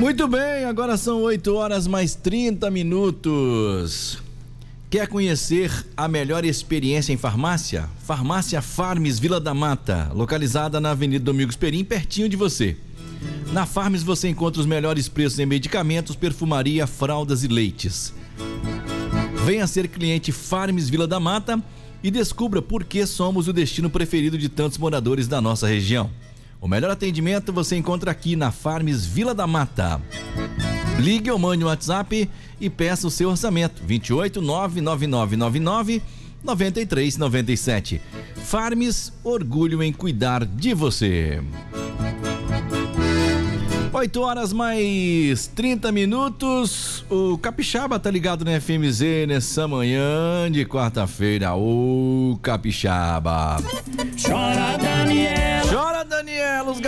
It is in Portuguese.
Muito bem, agora são 8 horas mais 30 minutos. Quer conhecer a melhor experiência em farmácia? Farmácia Farmes Vila da Mata, localizada na Avenida Domingos Perim, pertinho de você. Na Farmes você encontra os melhores preços em medicamentos, perfumaria, fraldas e leites. Venha ser cliente Farmes Vila da Mata e descubra por que somos o destino preferido de tantos moradores da nossa região. O melhor atendimento você encontra aqui na Farmes Vila da Mata. Ligue ou mande o WhatsApp e peça o seu orçamento. 28 99999 9397. Farmes, orgulho em cuidar de você. 8 horas mais 30 minutos. O Capixaba tá ligado na FMZ nessa manhã de quarta-feira. Ô Capixaba. Chora, Daniela. Chora, Daniela. Os